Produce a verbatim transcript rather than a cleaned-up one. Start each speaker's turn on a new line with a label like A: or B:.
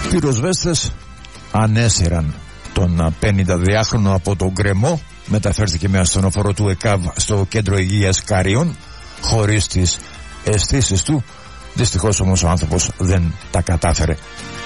A: Πυροσβέστες ανέσυραν τον πενηνταδυάχρονο από τον γκρεμό. Μεταφέρθηκε με ασθενοφόρο του ΕΚΑΒ στο κέντρο υγείας Καρίων χωρίς τις αισθήσεις του. Δυστυχώς όμως ο άνθρωπος δεν τα κατάφερε.